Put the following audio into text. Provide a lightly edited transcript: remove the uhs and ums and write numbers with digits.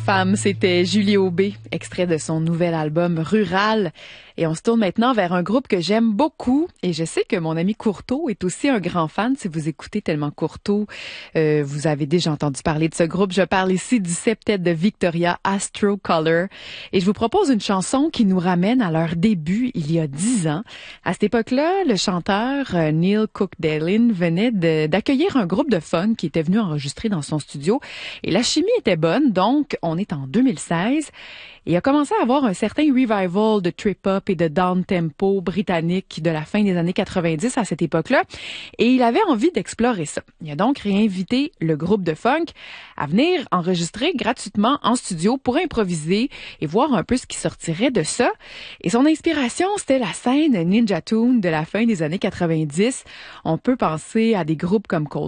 Femme, c'était Julie Aubé, extrait de son nouvel album Rural. Et on se tourne maintenant vers un groupe que j'aime beaucoup. Et je sais que mon ami Courteau est aussi un grand fan. Si vous écoutez Tellement Courteau, vous avez déjà entendu parler de ce groupe. Je parle ici du septet de Victoria, Astro Color. Et je vous propose une chanson qui nous ramène à leur début il y a 10 ans. À cette époque-là, le chanteur Neil Cook-Dellin venait d'accueillir un groupe de funk qui était venu enregistrer dans son studio. Et la chimie était bonne, donc on est en 2016. Et il a commencé à avoir un certain revival de trip-hop et de down-tempo britannique de la fin des années 90 à cette époque-là. Et il avait envie d'explorer ça. Il a donc réinvité le groupe de funk à venir enregistrer gratuitement en studio pour improviser et voir un peu ce qui sortirait de ça. Et son inspiration, c'était la scène Ninja Tune de la fin des années 90. On peut penser à des groupes comme Cold